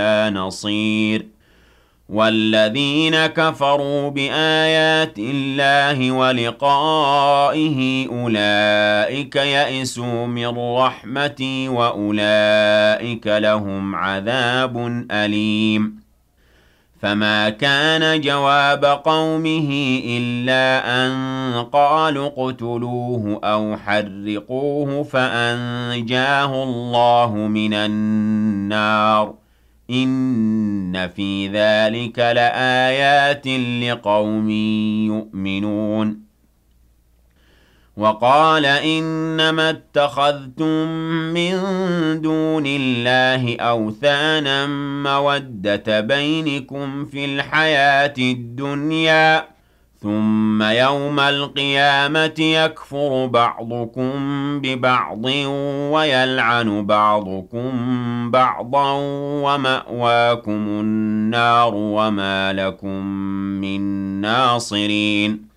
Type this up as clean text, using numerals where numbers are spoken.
نصير والذين كفروا بآيات الله ولقائه أولئك يئسوا من رحمتي وأولئك لهم عذاب أليم فما كان جواب قومه إلا أن قالوا اقتلوه أو حرقوه فأنجاه الله من النار إن في ذلك لآيات لقوم يؤمنون وقال إنما اتخذتم من دون الله أوثانا مودة بينكم في الحياة الدنيا ثم يوم القيامة يكفر بعضكم ببعض ويلعن بعضكم بعضا ومأواكم النار وما لكم من ناصرين